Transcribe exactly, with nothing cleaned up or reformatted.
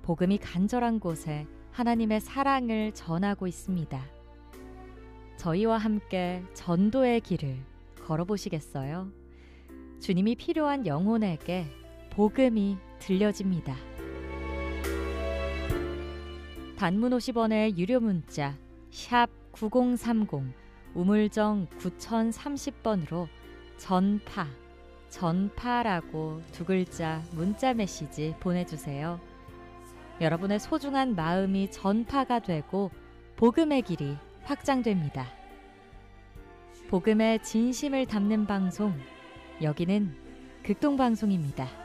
복음이 간절한 곳에 하나님의 사랑을 전하고 있습니다. 저희와 함께 전도의 길을 걸어보시겠어요? 주님이 필요한 영혼에게 복음이 들려집니다. 단문 오십 원의 유료 문자 샵 구공삼공 우물정 구공삼공 번으로 전파, 전파라고 두 글자 문자 메시지 보내주세요. 여러분의 소중한 마음이 전파가 되고 복음의 길이 확장됩니다. 복음의 진심을 담는 방송, 여기는 극동방송입니다.